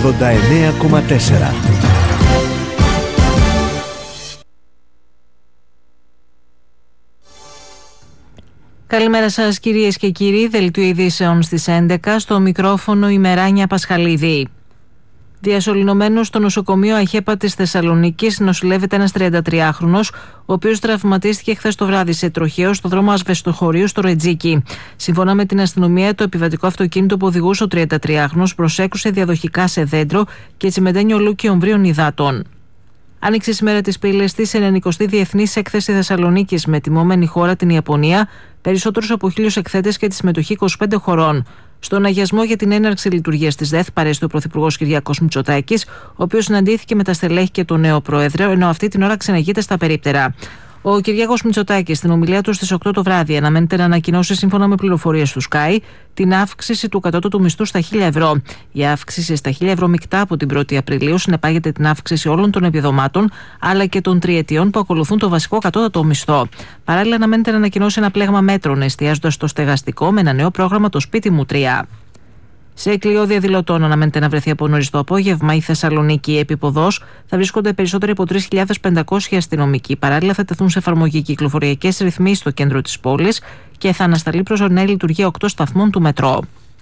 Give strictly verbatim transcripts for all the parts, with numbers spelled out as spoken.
ογδόντα εννέα κόμμα τέσσερα. Καλημέρα σας κυρίες και κύριοι, δελτίο ειδήσεων στις έντεκα, στο μικρόφωνο η Μεράνια Πασχαλίδη. Διασωληνωμένος στο νοσοκομείο Αχέπα της Θεσσαλονίκης νοσηλεύεται ένας τριαντατριάχρονος, ο οποίος τραυματίστηκε χθες το βράδυ σε τροχαίο στο δρόμο Ασβεστοχωρίου στο Ρετζίκι. Σύμφωνα με την αστυνομία, το επιβατικό αυτοκίνητο που οδηγούσε ο τριαντατριάχρονος προσέκρουσε διαδοχικά σε δέντρο και τσιμεντένιο λούκι ομβρίων υδάτων. Άνοιξε σήμερα τις πύλες της ενενηκοστή Διεθνής Έκθεση Θεσσαλονίκης με τιμόμενη χώρα την Ιαπωνία, περισσότερους από χίλιους εκθέτες και τη συμμετοχή είκοσι πέντε χωρών. Στον αγιασμό για την έναρξη λειτουργίας της ΔΕΘ παρέστη ο Πρωθυπουργός Κυριάκος Μητσοτάκης, ο οποίος συναντήθηκε με τα στελέχη και τον νέο Πρόεδρο, ενώ αυτή την ώρα ξεναγείται στα περίπτερα. Ο Κυριάκος Μητσοτάκης στην ομιλία του στις οκτώ το βράδυ αναμένεται να ανακοινώσει, σύμφωνα με πληροφορίες του Sky, την αύξηση του κατώτατου μισθού στα χίλια ευρώ. Η αύξηση στα χίλια ευρώ μεικτά από την πρώτη Απριλίου συνεπάγεται την αύξηση όλων των επιδομάτων, αλλά και των τριετιών που ακολουθούν το βασικό κατώτατο μισθό. Παράλληλα, αναμένεται να ανακοινώσει ένα πλέγμα μέτρων, εστιάζοντας στο στεγαστικό με ένα νέο πρόγραμμα, το Σπίτι μου τρία. Σε κλειό διαδηλωτών αναμένεται να βρεθεί από νωρίς το απόγευμα η Θεσσαλονίκη. Επίποδος θα βρίσκονται περισσότεροι από τρεις χιλιάδες πεντακόσιοι αστυνομικοί. Παράλληλα, θα τεθούν σε εφαρμογή κυκλοφοριακές ρυθμίσεις στο κέντρο της πόλης και θα ανασταλεί προσωρινά η λειτουργία οκτώ σταθμών του μετρό.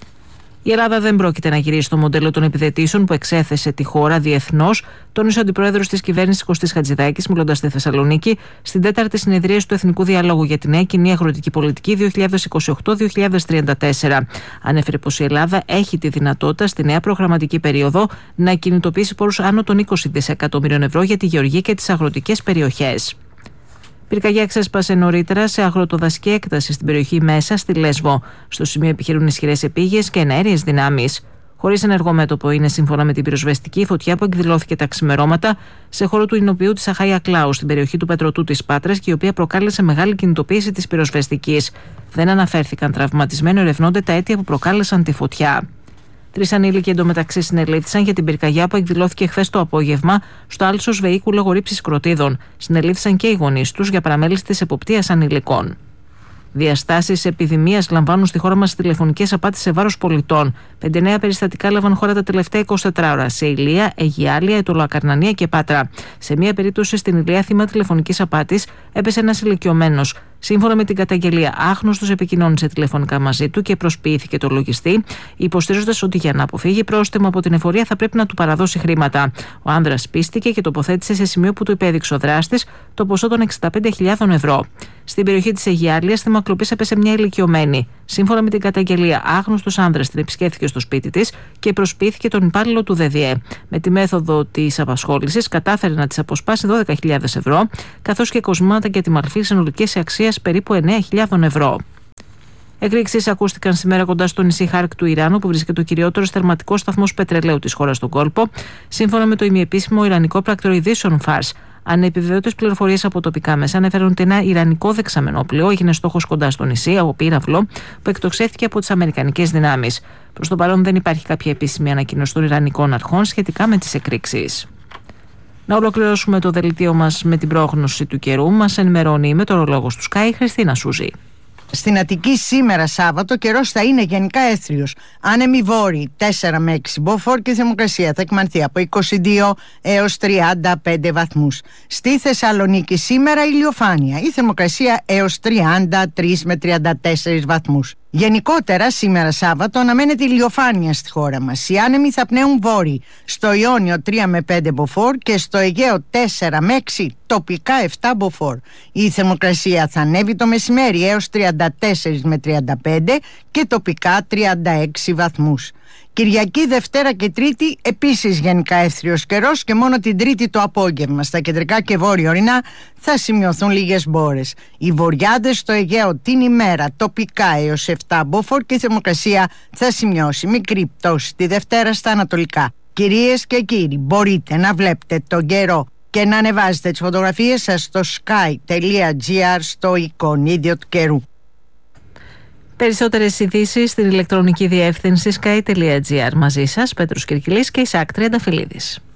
Η Ελλάδα δεν πρόκειται να γυρίσει το μοντέλο των επιδετήσεων που εξέθεσε τη χώρα διεθνώς, τόνισε ο αντιπρόεδρος της κυβέρνησης Κωστής Χατζηδάκης, μιλώντας στη Θεσσαλονίκη, στην τέταρτη συνεδρίαση του Εθνικού Διαλόγου για τη Νέα Κοινή Αγροτική Πολιτική δύο χιλιάδες είκοσι οκτώ με δύο χιλιάδες τριάντα τέσσερα. Ανέφερε πως η Ελλάδα έχει τη δυνατότητα στη νέα προγραμματική περίοδο να κινητοποιήσει πόρους άνω των είκοσι δισεκατομμυρίων ευρώ για τη γεωργία και τις αγροτικές περιοχές. Πυρκαγιά ξέσπασε νωρίτερα σε αγροτοδασική έκταση στην περιοχή Μέσα στη Λέσβο. Στο σημείο επιχειρούν ισχυρές επίγειες και εναέριες δυνάμεις. Χωρίς ενεργό μέτωπο είναι, σύμφωνα με την πυροσβεστική, φωτιά που εκδηλώθηκε τα ξημερώματα σε χώρο του εινοποιού της Αχάια Κλάου, στην περιοχή του Πετρωτού της Πάτρας, και η οποία προκάλεσε μεγάλη κινητοποίηση της πυροσβεστικής. Δεν αναφέρθηκαν τραυματισμένοι, ερευνώνται τα αίτια που προκάλεσαν τη φωτιά. Τρεις ανήλικοι εντωμεταξύ συνελήφθησαν για την πυρκαγιά που εκδηλώθηκε χθες το απόγευμα στο άλσος Βεϊκούλο Γορύψης Κροτίδων. Συνελήφθησαν και οι γονείς τους για παραμέληση της εποπτείας ανηλικών. Διαστάσεις επιδημίας λαμβάνουν στη χώρα μας τηλεφωνικές απάτες σε βάρος πολιτών. Πέντε νέα περιστατικά λάβαν χώρα τα τελευταία εικοσιτέσσερις ώρα σε Ηλεία, Αιγιάλια, Αιτωλοακαρνανία και Πάτρα. Σε μία περίπτωση στην Ηλεία, θύμα τηλεφωνικής απάτης έπεσε ένας ηλικιωμένος. Σύμφωνα με την καταγγελία, άγνωστος επικοινώνησε τηλεφωνικά μαζί του και προσποιήθηκε το λογιστή, υποστηρίζοντας ότι για να αποφύγει πρόστιμο από την εφορία θα πρέπει να του παραδώσει χρήματα. Ο άνδρας πίστηκε και τοποθέτησε σε σημείο που του υπέδειξε ο δράστης το ποσό των εξήντα πέντε χιλιάδων ευρώ. Στην περιοχή της Αιγιάλιας, θύμα κλοπής έπεσε μια ηλικιωμένη. Σύμφωνα με την καταγγελία, άγνωστος άνδρας την επισκέφθηκε στο σπίτι της και προσποιήθηκε τον υπάλληλο του ΔΔΕ. Με τη μέθοδο της απασχόλησης κατάφερε να της αποσπάσει δώδεκα χιλιάδες ευρώ, καθώς και κοσμάτα και τη μαρφή συνολικής αξίας περίπου εννέα χιλιάδων ευρώ. Εκρήξεις ακούστηκαν σήμερα κοντά στο νησί Χάρκ του Ιράν, που βρίσκεται ο κυριότερος θερματικός σταθμός πετρελαίου της χώρας στον κόλπο, σύμφωνα με το ημιεπίσημο ιρανικό πράκτορο ειδήσεων Φάρς. Ανεπιβεβαίωτες πληροφορίες από τοπικά μέσα ανέφεραν ότι ένα ιρανικό δεξαμενόπλοιο έγινε στόχος κοντά στο νησί από πύραυλο που εκτοξεύτηκε από τις αμερικανικές δυνάμεις. Προς το παρόν δεν υπάρχει κάποια επίσημη ανακοίνωση των ιρανικών αρχών σχετικά με τις εκρήξεις. Να ολοκληρώσουμε το δελτίο μας με την πρόγνωση του καιρού. Μας ενημερώνει η μετεωρολόγος του Sky, Χριστίνα Σούζη. Στην Αττική σήμερα Σάββατο καιρός θα είναι γενικά έθριος. Άνεμοι βόρειοι τέσσερα με έξι μποφόρ και η θερμοκρασία θα εκμανθεί από είκοσι δύο έως τριάντα πέντε βαθμούς. Στη Θεσσαλονίκη σήμερα ηλιοφάνεια, η θερμοκρασία έως τριάντα τρία με τριάντα τέσσερα βαθμούς. Γενικότερα σήμερα Σάββατο αναμένεται ηλιοφάνεια στη χώρα μας. Οι άνεμοι θα πνέουν βόρειοι, στο Ιόνιο τρία με πέντε μποφόρ και στο Αιγαίο τέσσερα με έξι, τοπικά επτά μποφόρ. Η θερμοκρασία θα ανέβει το μεσημέρι έως τριάντα τέσσερα με τριάντα πέντε και τοπικά τριάντα έξι βαθμούς. Κυριακή, Δευτέρα και Τρίτη επίσης γενικά εύθριος καιρός και μόνο την Τρίτη το απόγευμα στα κεντρικά και βόρεια ορεινά θα σημειωθούν λίγες μπόρες. Οι βορειάδες στο Αιγαίο την ημέρα τοπικά έως επτά μποφόρ και η θερμοκρασία θα σημειώσει μικρή πτώση τη Δευτέρα στα ανατολικά. Κυρίες και κύριοι, μπορείτε να βλέπετε τον καιρό και να ανεβάζετε τις φωτογραφίες σας στο sky τελεία gr στο εικονίδιο του καιρού. Περισσότερες ειδήσεις στην ηλεκτρονική διεύθυνση sky τελεία gr. Μαζί σας, Πέτρος Κυρκυλής και Ισάκ Τριανταφυλλίδης.